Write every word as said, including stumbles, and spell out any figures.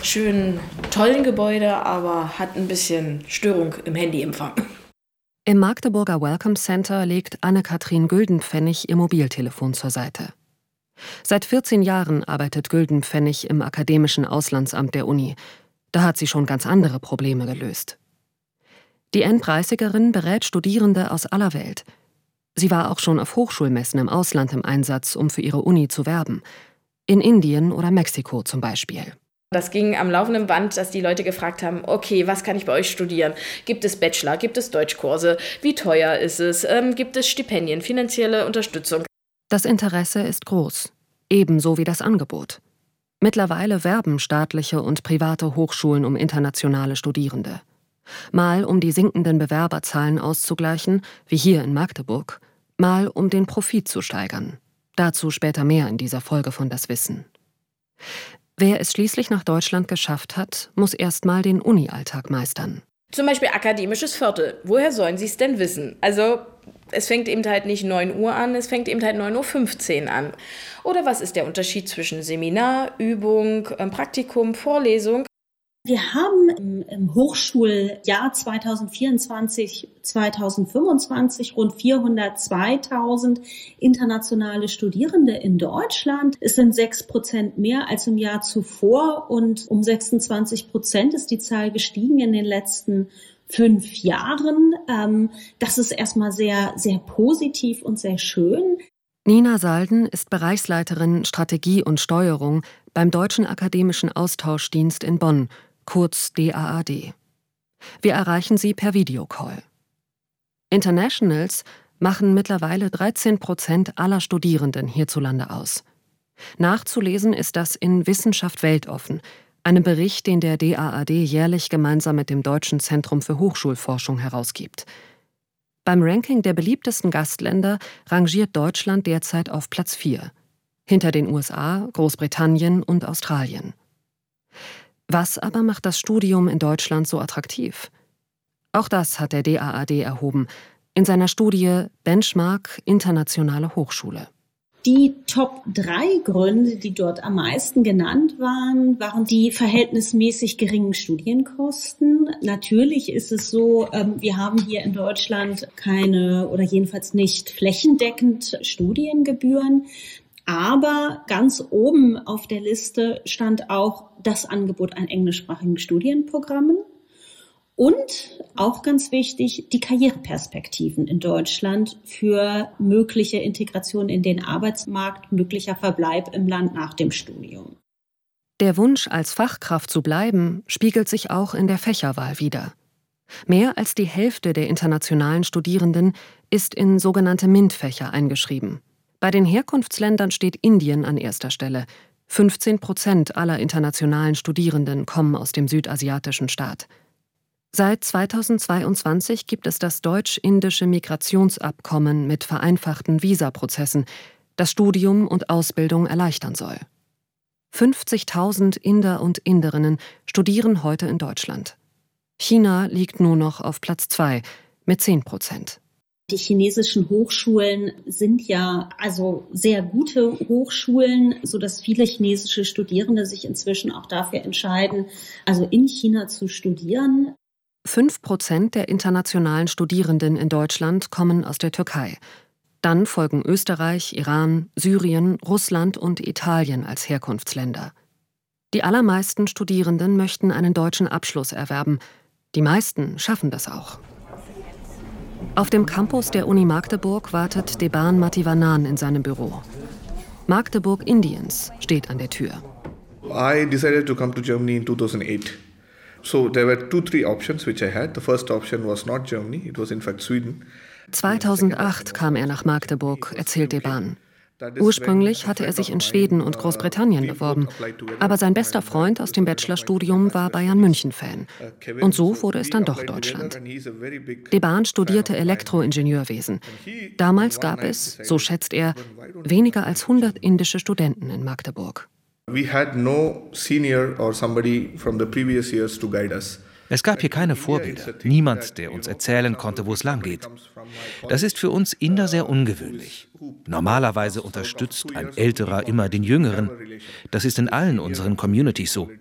schönen, tollen Gebäude, aber hat ein bisschen Störung im Handyempfang. Im Magdeburger Welcome Center legt Anne-Kathrin Güldenpfennig ihr Mobiltelefon zur Seite. Seit vierzehn Jahren arbeitet Güldenpfennig im akademischen Auslandsamt der Uni. Da hat sie schon ganz andere Probleme gelöst. Die N-dreißigerin berät Studierende aus aller Welt. Sie war auch schon auf Hochschulmessen im Ausland im Einsatz, um für ihre Uni zu werben. In Indien oder Mexiko zum Beispiel. Das ging am laufenden Band, dass die Leute gefragt haben, okay, was kann ich bei euch studieren? Gibt es Bachelor, gibt es Deutschkurse? Wie teuer ist es? Ähm, gibt es Stipendien, finanzielle Unterstützung? Das Interesse ist groß, ebenso wie das Angebot. Mittlerweile werben staatliche und private Hochschulen um internationale Studierende. Mal um die sinkenden Bewerberzahlen auszugleichen, wie hier in Magdeburg, mal um den Profit zu steigern. Dazu später mehr in dieser Folge von Das Wissen. Wer es schließlich nach Deutschland geschafft hat, muss erst mal den Uni-Alltag meistern. Zum Beispiel akademisches Viertel. Woher sollen Sie es denn wissen? Also es fängt eben halt nicht neun Uhr an, es fängt eben halt neun Uhr fünfzehn an. Oder was ist der Unterschied zwischen Seminar, Übung, Praktikum, Vorlesung? Wir haben im, im Hochschuljahr zweitausendvierundzwanzig, zweitausendfünfundzwanzig rund vierhundertzweitausend internationale Studierende in Deutschland. Es sind sechs Prozent mehr als im Jahr zuvor und um sechsundzwanzig Prozent ist die Zahl gestiegen in den letzten fünf Jahren. Ähm, das ist erstmal sehr, sehr positiv und sehr schön. Nina Salden ist Bereichsleiterin Strategie und Steuerung beim Deutschen Akademischen Austauschdienst in Bonn, kurz D A A D. Wir erreichen sie per Videocall. Internationals machen mittlerweile dreizehn Prozent aller Studierenden hierzulande aus. Nachzulesen ist das in Wissenschaft weltoffen, einem Bericht, den der D A A D jährlich gemeinsam mit dem Deutschen Zentrum für Hochschulforschung herausgibt. Beim Ranking der beliebtesten Gastländer rangiert Deutschland derzeit auf Platz vier, hinter den U S A, Großbritannien und Australien. Was aber macht das Studium in Deutschland so attraktiv? Auch das hat der D A A D erhoben, in seiner Studie Benchmark Internationale Hochschule. Die Top drei Gründe, die dort am meisten genannt waren, waren die verhältnismäßig geringen Studienkosten. Natürlich ist es so, wir haben hier in Deutschland keine oder jedenfalls nicht flächendeckend Studiengebühren. Aber ganz oben auf der Liste stand auch das Angebot an englischsprachigen Studienprogrammen. Und auch ganz wichtig, die Karriereperspektiven in Deutschland für mögliche Integration in den Arbeitsmarkt, möglicher Verbleib im Land nach dem Studium. Der Wunsch, als Fachkraft zu bleiben, spiegelt sich auch in der Fächerwahl wider. Mehr als die Hälfte der internationalen Studierenden ist in sogenannte MINT-Fächer eingeschrieben. Bei den Herkunftsländern steht Indien an erster Stelle. fünfzehn Prozent aller internationalen Studierenden kommen aus dem südasiatischen Staat. Seit zweitausendzweiundzwanzig gibt es das deutsch-indische Migrationsabkommen mit vereinfachten Visaprozessen, das Studium und Ausbildung erleichtern soll. fünfzigtausend Inder und Inderinnen studieren heute in Deutschland. China liegt nur noch auf Platz zwei mit zehn Prozent. Die chinesischen Hochschulen sind ja also sehr gute Hochschulen, sodass viele chinesische Studierende sich inzwischen auch dafür entscheiden, also in China zu studieren. Fünf Prozent der internationalen Studierenden in Deutschland kommen aus der Türkei. Dann folgen Österreich, Iran, Syrien, Russland und Italien als Herkunftsländer. Die allermeisten Studierenden möchten einen deutschen Abschluss erwerben. Die meisten schaffen das auch. Auf dem Campus der Uni Magdeburg wartet Deban Mativanan in seinem Büro. Magdeburg Indiens steht an der Tür. I decided to come to Germany in two thousand eight. So there were two, three options which I had. The first option was not Germany, it was in fact Sweden. zweitausendacht kam er nach Magdeburg, erzählt Deban. Ursprünglich hatte er sich in Schweden und Großbritannien beworben, aber sein bester Freund aus dem Bachelorstudium war Bayern München-Fan. Und so wurde es dann doch Deutschland. Deban studierte Elektroingenieurwesen. Damals gab es, so schätzt er, weniger als hundert indische Studenten in Magdeburg. We had no senior or somebody from the previous years to guide us. Es gab hier keine Vorbilder, niemand, der uns erzählen konnte, wo es lang geht. Das ist für uns Inder sehr ungewöhnlich. Normalerweise unterstützt ein Älterer immer den Jüngeren. Das ist in allen unseren Communities so.